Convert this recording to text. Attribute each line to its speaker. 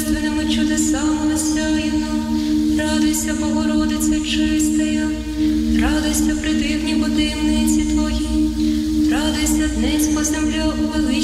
Speaker 1: божественними чудесами осяяна. Радуйся, Богородице чистая, радуйся, придивні подивниці Твої, радуйся, днесь по земля увеличена.